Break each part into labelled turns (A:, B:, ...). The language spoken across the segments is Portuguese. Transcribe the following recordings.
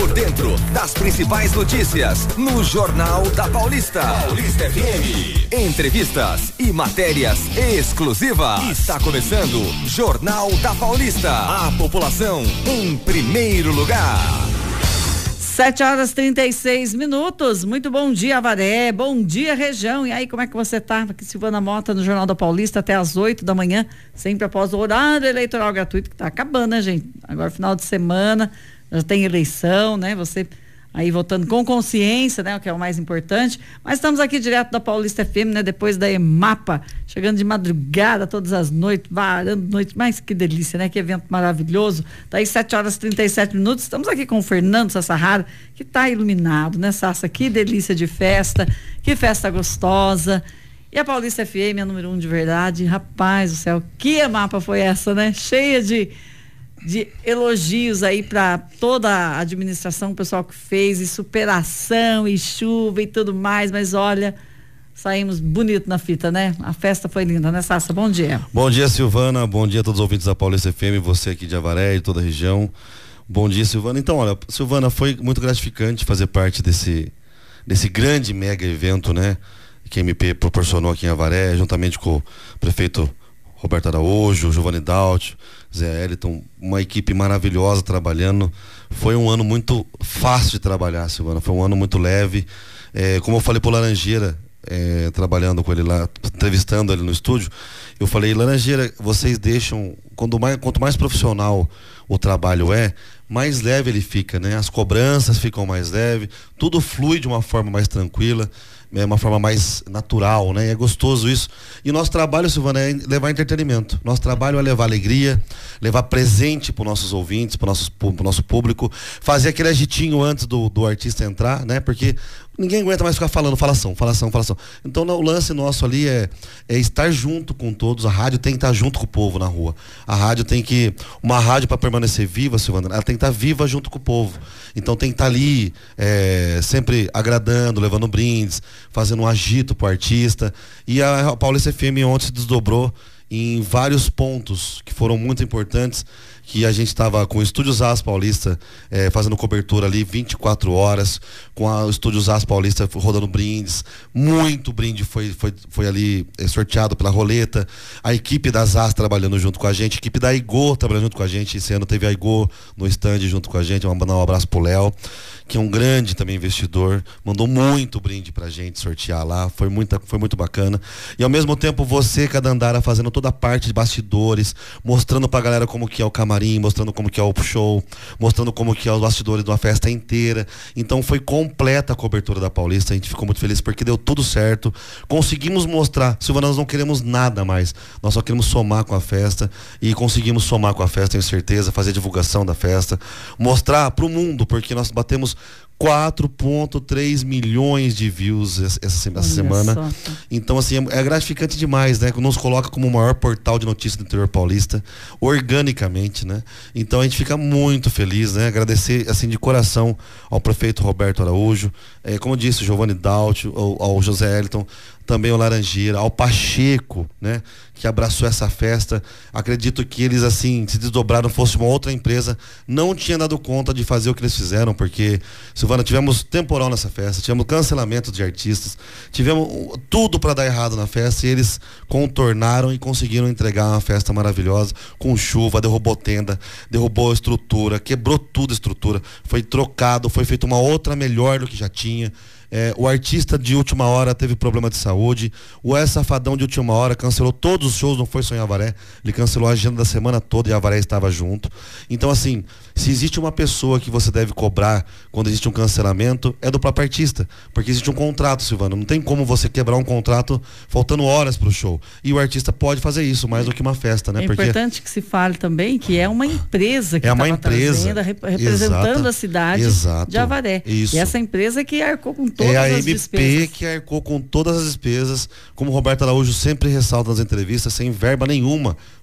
A: Por dentro das principais notícias no Jornal da Paulista. Paulista FM. Entrevistas e matérias exclusivas. Está começando Jornal da Paulista. A população em primeiro lugar.
B: 7h36. Muito bom dia, Avaré. Bom dia, região. E aí, como é que você tá? Aqui, Silvana Mota, no Jornal da Paulista, até às 8 da manhã, sempre após o horário eleitoral gratuito, que tá acabando, né, gente? Agora, final de semana, já tem eleição, né? Você aí votando com consciência, né? O que é o mais importante. Mas estamos aqui direto da Paulista FM, né? Depois da EMAPA, chegando de madrugada, todas as noites, varando noite. Mas que delícia, né? Que evento maravilhoso. Daí 7h37. Estamos aqui com o Fernando Sassarrara, que tá iluminado, né, Sassa? Que delícia de festa, que festa gostosa. E a Paulista FM, a número 1 de verdade. Rapaz do céu, que EMAPA foi essa, né? Cheia de elogios aí para toda a administração, o pessoal que fez, e superação, e chuva e tudo mais, mas olha, saímos bonito na fita, né? A festa foi linda, né, Sassa? Bom dia.
C: Bom dia, Silvana, bom dia a todos os ouvintes da Paulista FM, você aqui de Avaré e toda a região. Bom dia, Silvana. Então, olha, Silvana, foi muito gratificante fazer parte desse grande mega evento, né? Que a MP proporcionou aqui em Avaré, juntamente com o prefeito Roberto Araújo, Giovanni Daltio, Zé Eliton, uma equipe maravilhosa trabalhando. Foi um ano muito fácil de trabalhar, Silvana, foi um ano muito leve. Como eu falei pro Laranjeira, trabalhando com ele lá, entrevistando ele no estúdio, eu falei: Laranjeira, vocês deixam, quanto mais profissional o trabalho mais leve ele fica, né? As cobranças ficam mais leves, tudo flui de uma forma mais tranquila, uma forma mais natural, né? E é gostoso isso. E nosso trabalho, Silvana, é levar entretenimento. Nosso trabalho é levar alegria, levar presente para os nossos ouvintes, para o nosso público, fazer aquele agitinho antes do artista entrar, né? Porque ninguém aguenta mais ficar falando falação. Então, o lance nosso ali é estar junto com todos. A rádio tem que estar junto com o povo na rua. A rádio tem que... Uma rádio, para permanecer viva, Silvana, ela tem que estar viva junto com o povo. Então tem que estar ali sempre agradando, levando brindes, fazendo um agito pro artista. E a Paulista FM ontem se desdobrou em vários pontos que foram muito importantes, que a gente estava com o Estúdio Zaz Paulista fazendo cobertura ali 24 horas, com o Estúdio Zaz Paulista rodando brindes, muito brinde foi ali sorteado pela roleta, a equipe da Zaz trabalhando junto com a gente, a equipe da Igor trabalhando junto com a gente. Esse ano teve a Igor no stand junto com a gente. Mandar um abraço pro Léo, que é um grande também investidor, mandou muito brinde pra gente sortear lá, foi muito bacana. E ao mesmo tempo você, Cadandara, fazendo toda a parte de bastidores, mostrando pra galera como que é o camarim, mostrando como que é o show, mostrando como que é os bastidores de uma festa inteira. Então foi completa a cobertura da Paulista, a gente ficou muito feliz porque deu tudo certo, conseguimos mostrar. Silvana, nós não queremos nada mais, nós só queremos somar com a festa, e conseguimos somar com a festa, tenho certeza, fazer divulgação da festa, mostrar pro mundo, porque nós batemos 4,3 milhões de views essa semana. Só. Então, assim, é gratificante demais, né? Nos coloca como o maior portal de notícias do interior paulista, organicamente, né? Então a gente fica muito feliz, né? Agradecer, assim, de coração ao prefeito Roberto Araújo, como eu disse, o Giovanni Daltio, ao José Eliton, também ao Laranjeira, ao Pacheco, né? Que abraçou essa festa. Acredito que eles, assim, se desdobraram, fosse uma outra empresa, não tinha dado conta de fazer o que eles fizeram, porque, Silvana, tivemos temporal nessa festa, tivemos cancelamento de artistas, tivemos tudo para dar errado na festa, e eles contornaram e conseguiram entregar uma festa maravilhosa, com chuva, derrubou tenda, derrubou estrutura, quebrou tudo a estrutura, foi trocado, foi feita uma outra melhor do que já tinha. O artista de última hora teve problema de saúde, o Safadão de última hora cancelou todos os shows, não foi só em Avaré, ele cancelou a agenda da semana toda e Avaré estava junto. Então, assim, se existe uma pessoa que você deve cobrar quando existe um cancelamento, é do próprio artista, porque existe um contrato, Silvana, não tem como você quebrar um contrato faltando horas pro show, e o artista pode fazer isso, mais do que uma festa, né?
B: É importante que se fale também que é uma empresa que estava trazendo, representando a cidade de Avaré. Isso. E essa empresa que arcou com todas as despesas.
C: É a MP que arcou com todas as despesas, como o Roberto Araújo sempre ressalta nas entrevistas, sem verba nenhuma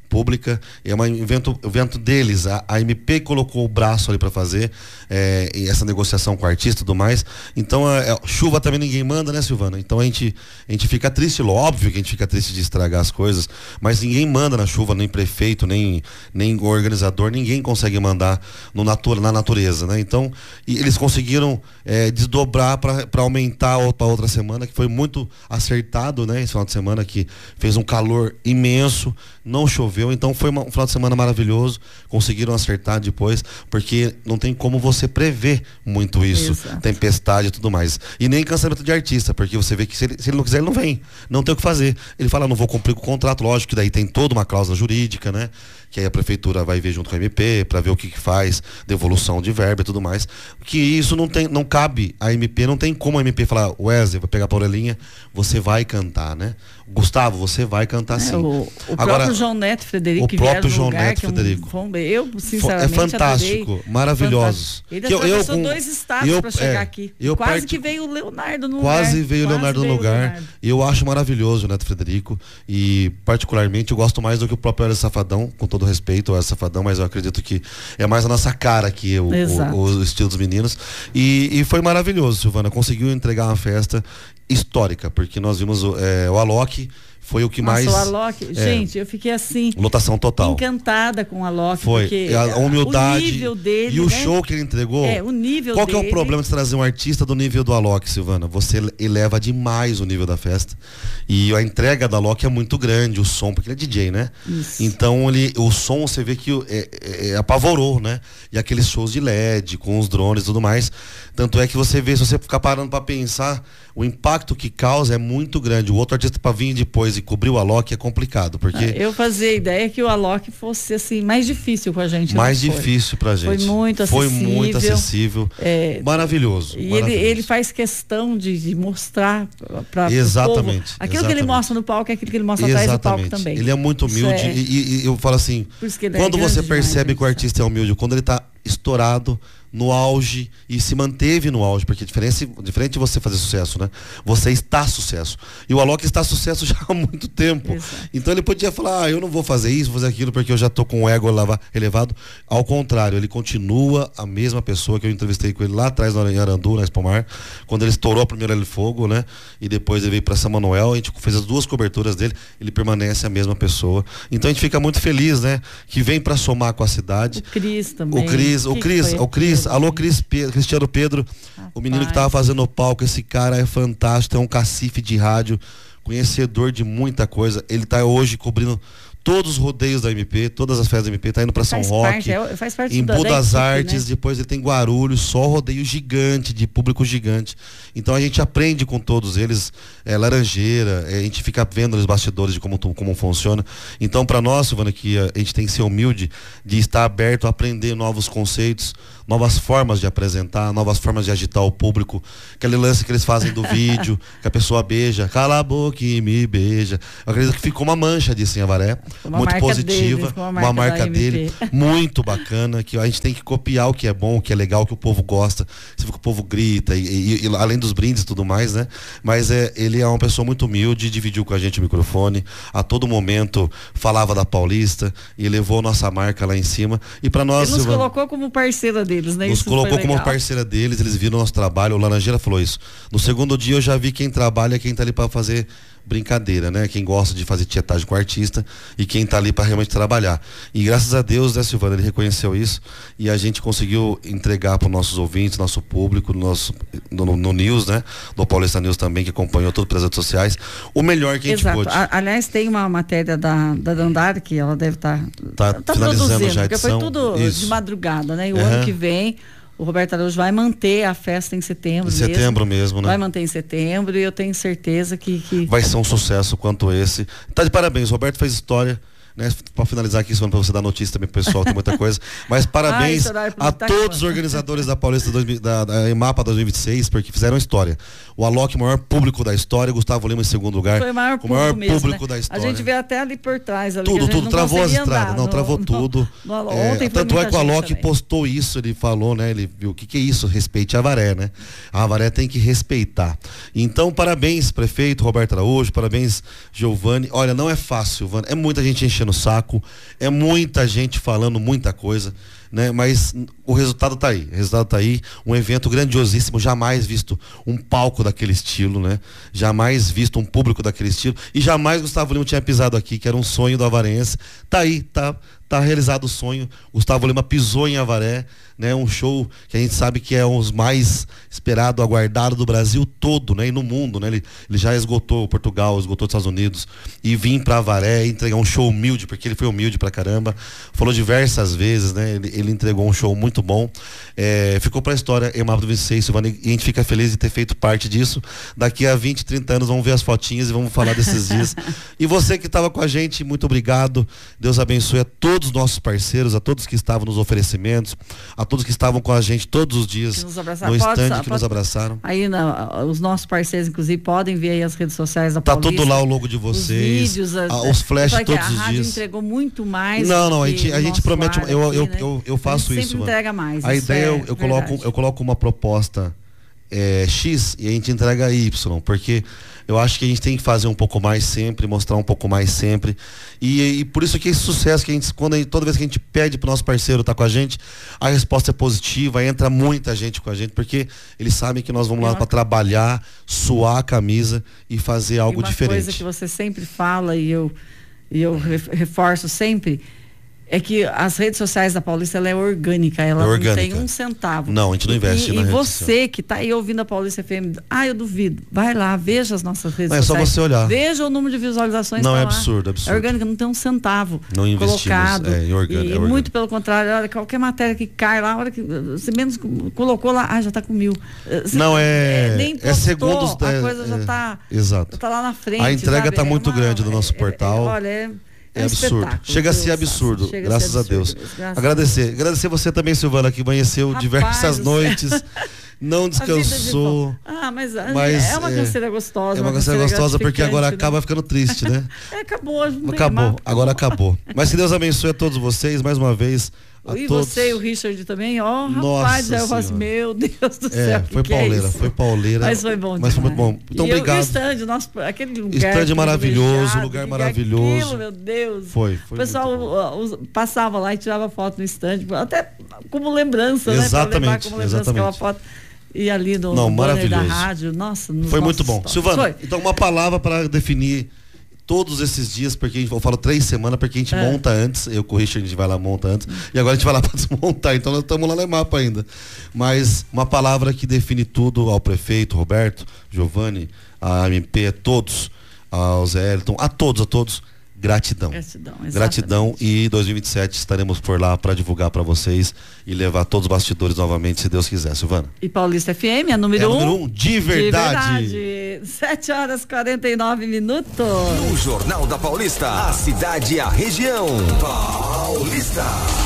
C: pública, é um evento deles, a MP colocou o braço ali para fazer essa negociação com o artista e tudo mais. Então chuva também ninguém manda, né, Silvana? Então a gente fica triste, óbvio que a gente fica triste de estragar as coisas, mas ninguém manda na chuva, nem prefeito, nem o organizador, ninguém consegue mandar na natureza, né? Então eles conseguiram desdobrar para aumentar para outra semana, que foi muito acertado, né? Esse final de semana que fez um calor imenso, não choveu, então foi um final de semana maravilhoso. Conseguiram acertar depois, porque não tem como você prever muito isso. Exato. Tempestade e tudo mais. E nem cancelamento de artista, porque você vê que se ele não quiser, ele não vem. Não tem o que fazer. Ele fala, não vou cumprir com o contrato, lógico que daí tem toda uma cláusula jurídica, né? Que aí a prefeitura vai ver junto com a MP para ver o que faz, devolução de verba e tudo mais. Que isso não cabe a MP, não tem como a MP falar, Wesley, vai pegar a orelhinha, você vai cantar, né? Gustavo, você vai cantar sim.
B: O próprio João Neto e Frederico,
C: o próprio João Neto e Frederico.
B: Eu, sinceramente,
C: é fantástico,
B: adorei,
C: maravilhosos.
B: Ele atravessou 2 estados para chegar aqui. Que veio o Leonardo no lugar.
C: Quase veio o Leonardo no lugar. E eu acho maravilhoso o Neto e Frederico. E, particularmente, eu gosto mais do que o próprio Hélio Safadão, com todo respeito ao Hélio Safadão, mas eu acredito que é mais a nossa cara que o estilo dos meninos. E foi maravilhoso, Silvana. Conseguiu entregar uma festa histórica, porque nós vimos o Alok. Foi o que mais...
B: o Alok, gente, eu fiquei assim...
C: Lotação total.
B: Encantada com o Alok.
C: Foi.
B: Porque
C: a humildade.
B: O nível dele,
C: e o show que ele entregou.
B: O nível
C: Qual
B: dele.
C: que é o problema de trazer um artista do nível do Alok, Silvana? Você eleva demais o nível da festa. E a entrega do Alok é muito grande, o som, porque ele é DJ, né?
B: Isso.
C: Então o som, você vê que apavorou, né? E aqueles shows de LED, com os drones e tudo mais. Tanto é que você vê, se você ficar parando pra pensar, o impacto que causa é muito grande. O outro artista pra vir depois e cobrir o Alok é complicado, porque...
B: Eu fazia a ideia que o Alok fosse, assim, mais difícil com a gente.
C: Mais difícil pra gente.
B: Foi muito acessível.
C: Maravilhoso.
B: E ele faz questão de mostrar para
C: exatamente,
B: o povo. Aquilo que ele mostra no palco é aquilo que ele mostra atrás do palco também.
C: Ele é muito humilde e eu falo assim, quando você percebe que o artista é humilde, quando ele tá estourado, no auge, e se manteve no auge, porque diferente de você fazer sucesso, né? Você está sucesso. E o Alok está sucesso já há muito tempo. Exato. Então ele podia falar, eu não vou fazer isso, vou fazer aquilo, porque eu já tô com o ego elevado. Ao contrário, ele continua a mesma pessoa que eu entrevistei com ele lá atrás em Arandu, na Espomar, quando ele estourou a primeira L Fogo, né? E depois ele veio para São Manuel, a gente fez as 2 coberturas dele, ele permanece a mesma pessoa. Então a gente fica muito feliz, né? Que vem para somar com a cidade.
B: O Cris também.
C: O Cris, alô Cristiano Pedro, o menino que tava fazendo o palco, esse cara é fantástico, é um cacife de rádio, conhecedor de muita coisa. Ele tá hoje cobrindo todos os rodeios da MP, todas as festas da MP, tá indo para São Roque,
B: faz parte
C: em Buda das
B: equipe,
C: Artes,
B: né?
C: Depois ele tem Guarulhos, só rodeio gigante, de público gigante. Então a gente aprende com todos eles, Laranjeira, a gente fica vendo os bastidores de como funciona. Então para nós, Silvana, que a gente tem que ser humilde de estar aberto a aprender novos conceitos, novas formas de apresentar, novas formas de agitar o público. Aquele lance que eles fazem do vídeo, que a pessoa beija, cala a boca e me beija. Eu acredito que ficou uma mancha disso em Avaré, muito positiva, uma marca dele, muito bacana, que a gente tem que copiar o que é bom, o que é legal, o que o povo gosta. Você vê que o povo grita, e além dos brindes e tudo mais, né? Mas ele é uma pessoa muito humilde, dividiu com a gente o microfone, a todo momento falava da Paulista e levou nossa marca lá em cima. E para nós,
B: ele nos colocou como parceira dele. Né?
C: Nos colocou como parceira deles, eles viram o nosso trabalho. O Laranjeira falou isso. No segundo dia eu já vi quem trabalha, quem tá ali para fazer brincadeira, né? Quem gosta de fazer tietagem com o artista e quem tá ali para realmente trabalhar. E graças a Deus, né, Silvana, ele reconheceu isso e a gente conseguiu entregar para os nossos ouvintes, nosso público, no News, né? No Paulista News também, que acompanhou tudo pelas redes sociais, o melhor que a gente pôde.
B: Aliás, tem uma matéria da Dandara que ela deve estar
C: finalizando já a edição.
B: Porque foi tudo de madrugada, né? E o ano que vem o Roberto Araújo vai manter a festa em setembro. Em
C: setembro mesmo, né?
B: Vai manter em setembro e eu tenho certeza que...
C: vai ser um sucesso quanto esse. Tá de parabéns, o Roberto fez história. Né, para finalizar aqui, para você dar notícia também pro pessoal, tem muita coisa. Mas parabéns a todos os organizadores da Paulista da EMAPA 2026, porque fizeram história. O Alok, o maior público da história, Gustavo Lima em segundo lugar.
B: Foi o maior público
C: da história.
B: A gente vê até ali por trás. Ali,
C: tudo, travou as estradas, travou tudo.
B: Ontem
C: tanto é que o Alok postou isso, ele falou, né? Ele viu o que é isso, respeite a Avaré, né? A Avaré tem que respeitar. Então, parabéns, prefeito Roberto Araújo, parabéns, Giovanni. Olha, não é fácil, Giovanni, é muita gente enchendo enchendo o saco, é muita gente falando muita coisa, né? Mas o resultado tá aí, um evento grandiosíssimo, jamais visto um palco daquele estilo, né? Jamais visto um público daquele estilo, e jamais Gustavo Lima tinha pisado aqui, que era um sonho do avarense. Tá aí, tá realizado o sonho. Gustavo Lima pisou em Avaré, né? Um show que a gente sabe que é um dos mais esperado, aguardado do Brasil todo, né? E no mundo, né? Ele já esgotou Portugal, esgotou os Estados Unidos, e vir pra Avaré e entregar um show humilde, porque ele foi humilde pra caramba, falou diversas vezes, né? Ele entregou um show muito bom, ficou pra história em Mapa do 26, Silvana, e a gente fica feliz de ter feito parte disso. Daqui a 20, 30 anos vamos ver as fotinhas e vamos falar desses dias. E você que estava com a gente, muito obrigado, Deus abençoe a todos os nossos parceiros, a todos que estavam nos oferecimentos, a todos que estavam com a gente todos os dias no stand, que nos abraçaram.
B: Aí os nossos parceiros, inclusive, podem ver aí as redes sociais da
C: Paulista. Tá tudo lá o logo de vocês, os vídeos, os flashes todos os dias. A rádio
B: entregou muito mais.
C: Não, a gente promete, eu faço isso.
B: Sempre entrega mais.
C: A ideia eu coloco uma proposta X e a gente entrega Y, porque eu acho que a gente tem que fazer um pouco mais sempre, mostrar um pouco mais sempre, e por isso que esse sucesso que a gente, toda vez que a gente pede pro nosso parceiro estar com a gente, a resposta é positiva, entra muita gente com a gente, porque eles sabem que nós vamos lá para trabalhar, suar a camisa e fazer algo diferente. Uma coisa
B: que você sempre fala e eu reforço sempre, é que as redes sociais da Paulista, ela é orgânica, ela não tem um centavo.
C: Não, a gente não investe na rede social.
B: E você que está aí ouvindo a Paulista FM, eu duvido, vai lá, veja as nossas redes sociais.
C: É só você olhar.
B: Veja o número de visualizações.
C: Não, é absurdo.
B: É orgânica, não tem um centavo
C: não colocado.
B: É orgânico. Muito pelo contrário, olha, qualquer matéria que cai lá, a hora que você menos colocou lá, já está com 1000. Nem postou,
C: segundos.
B: A coisa já está.
C: Exato.
B: Está lá na frente.
C: A entrega está muito grande no nosso portal.
B: Olha,
C: é absurdo. Chega a ser absurdo, graças a Deus. Agradecer você também, Silvana, que amanheceu diversas noites, não descansou.
B: Mas é uma canseira gostosa.
C: É uma canseira gostosa porque agora acaba ficando triste, né?
B: Acabou.
C: Agora acabou. Mas que Deus abençoe a todos vocês, mais uma vez.
B: E você e o Richard também, rapaz, eu faço, meu Deus do céu.
C: Foi pauleira.
B: Mas foi bom.
C: Mas foi muito bom. Então, obrigado.
B: O stand, aquele lugar.
C: Stand maravilhoso, lugar maravilhoso.
B: Aquilo, meu Deus.
C: Foi.
B: O pessoal passava lá e tirava foto no stand, até como lembrança, né?
C: Exatamente.
B: Como lembrança aquela foto. E ali no banner da rádio, nossa.
C: Foi muito bom. Silvana, então uma palavra para definir todos esses dias, porque eu falo 3 semanas, porque a gente monta antes, eu com o Richard, a gente vai lá, monta antes, e agora a gente vai lá para desmontar, então nós estamos lá no mapa ainda. Mas uma palavra que define tudo ao prefeito, Roberto, Giovanni, a MP, a todos, ao Zé Elton, a todos, gratidão. Gratidão, e 2027 estaremos por lá para divulgar para vocês e levar todos os bastidores novamente, se Deus quiser, Silvana.
B: E Paulista FM, a número 1
C: de verdade.
B: 7h49.
A: No Jornal da Paulista, a cidade e a região. Paulista.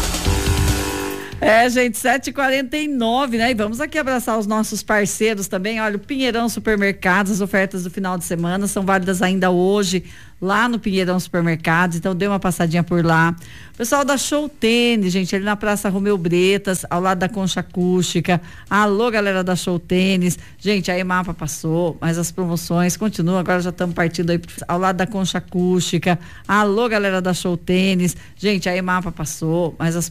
B: Gente, 7h49, né? E vamos aqui abraçar os nossos parceiros também. Olha, o Pinheirão Supermercados, as ofertas do final de semana são válidas ainda hoje, lá no Pinheirão Supermercados, então dê uma passadinha por lá. O pessoal da Show Tênis, gente, ali na Praça Romeu Bretas, ao lado da Concha Acústica. Alô, galera da Show Tênis. Gente, a EMAPA passou, mas as promoções continuam, agora já estamos partindo aí ao lado da Concha Acústica. Alô, galera da Show Tênis. Gente, a EMAPA passou, mas as